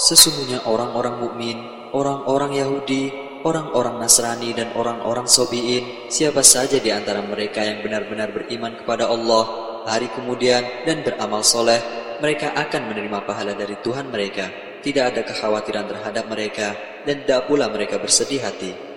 Sesungguhnya orang-orang mukmin, orang-orang Yahudi, orang-orang Nasrani dan orang-orang Sobiin, siapa saja di antara mereka yang benar-benar beriman kepada Allah, hari kemudian dan beramal soleh, mereka akan menerima pahala dari Tuhan mereka. Tidak ada kekhawatiran terhadap mereka dan tidak pula mereka bersedih hati.